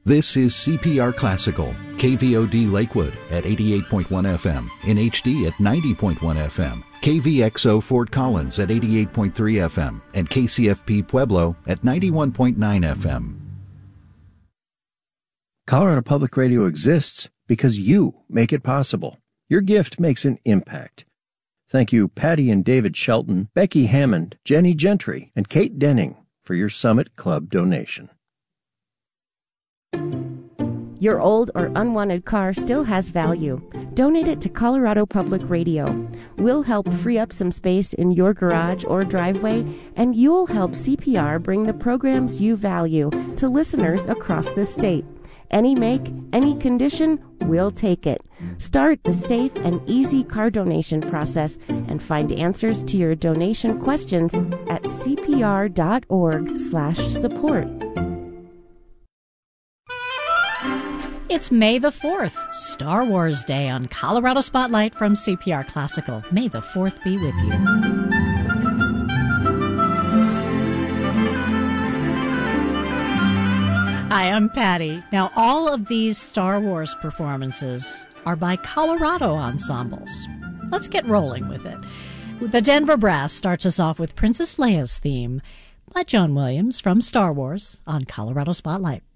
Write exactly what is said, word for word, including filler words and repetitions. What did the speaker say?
This is C P R Classical, K V O D Lakewood at eighty-eight point one F M, in H D at ninety point one F M, K V X O Fort Collins at eighty-eight point three F M, and K C F P Pueblo at ninety-one point nine F M. Colorado Public Radio exists because you make it possible. Your gift makes an impact. Thank you, Patty and David Shelton, Becky Hammond, Jenny Gentry, and Kate Denning for your Summit Club donation. Your old or unwanted car still has value. Donate it to Colorado Public Radio. We'll help free up some space in your garage or driveway, and you'll help C P R bring the programs you value to listeners across the state. Any make, any condition, we'll take it. Start the safe and easy car donation process and find answers to your donation questions at cpr.org slash support. It's May the fourth, Star Wars Day on Colorado Spotlight from C P R Classical. May the fourth be with you. Hi, I'm Patty. Now, all of these Star Wars performances are by Colorado ensembles. Let's get rolling with it. The Denver Brass starts us off with Princess Leia's theme by John Williams from Star Wars on Colorado Spotlight.